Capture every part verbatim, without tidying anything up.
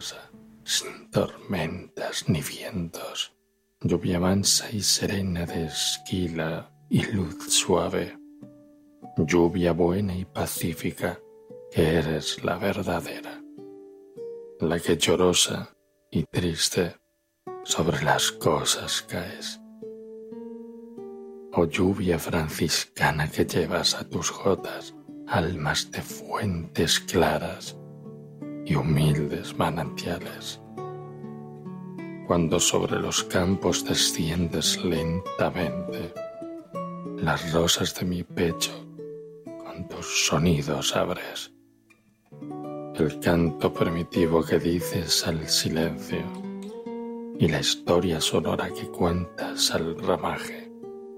descansa, sin tormentas ni vientos, lluvia mansa y serena de esquila y luz suave, lluvia buena y pacífica, que eres la verdadera, la que llorosa y triste sobre las cosas caes. Oh lluvia franciscana que llevas a tus gotas almas de fuentes claras y humildes manantiales. Cuando sobre los campos desciendes lentamente, las rosas de mi pecho con tus sonidos abres. El canto primitivo que dices al silencio y la historia sonora que cuentas al ramaje.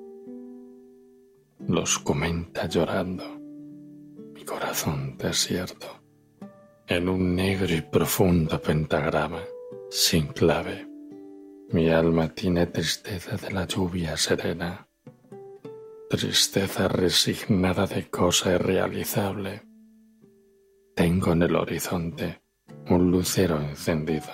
Los comenta llorando mi corazón desierto en un negro y profundo pentagrama sin clave. Mi alma tiene tristeza de la lluvia serena, tristeza resignada de cosa irrealizable. Tengo en el horizonte un lucero encendido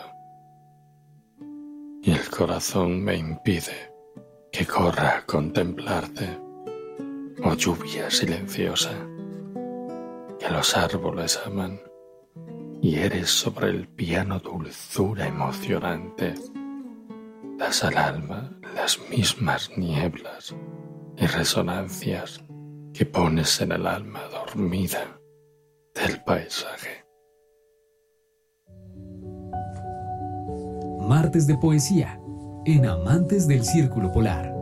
y el corazón me impide que corra a contemplarte, oh lluvia silenciosa, que los árboles aman y eres sobre el piano dulzura emocionante. Das al alma las mismas nieblas y resonancias que pones en el alma dormida del paisaje. Martes de Poesía, en Amantes del Círculo Polar.